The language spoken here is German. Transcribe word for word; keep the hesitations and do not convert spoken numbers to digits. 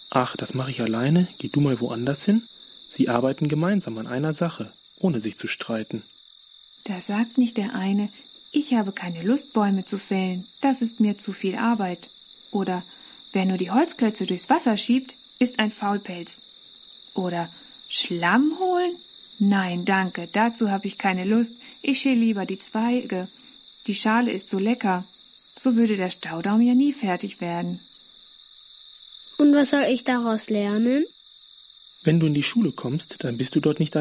Ach, das mache ich alleine, geh du mal woanders hin. Sie arbeiten gemeinsam an einer Sache, ohne sich zu streiten. Da sagt nicht der eine, ich habe keine Lust, Bäume zu fällen, das ist mir zu viel Arbeit. Oder, wer nur die Holzklötze durchs Wasser schiebt, ist ein Faulpelz. Oder, Schlamm holen? Nein, danke, dazu habe ich keine Lust, ich schäle lieber die Zweige. Die Schale ist so lecker, so würde der Staudamm ja nie fertig werden. Und was soll ich daraus lernen? Wenn du in die Schule kommst, dann bist du dort nicht